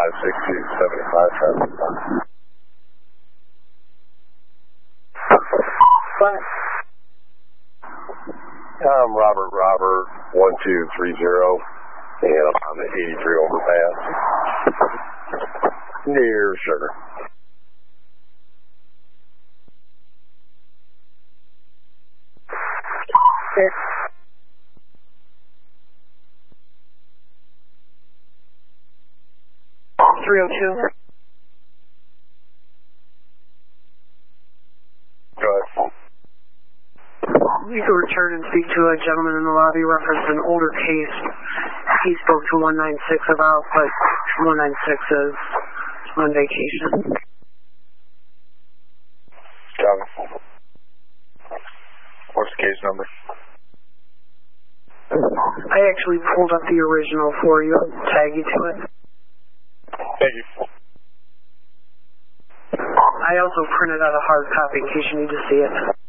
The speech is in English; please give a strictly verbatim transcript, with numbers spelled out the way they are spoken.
five six two seven five seven. What? I'm Robert Robert one two three zero, and I'm on the eighty-three overpass near Sugar. Six. three oh two. Go ahead. You can return and speak to a gentleman in the lobby reference an older case he spoke to one nine six about, but one nine six is on vacation. Copy. What's the case number? I actually pulled up the original for you. I'll tag you to it. Thank you. I also printed out a hard copy in case you need to see it.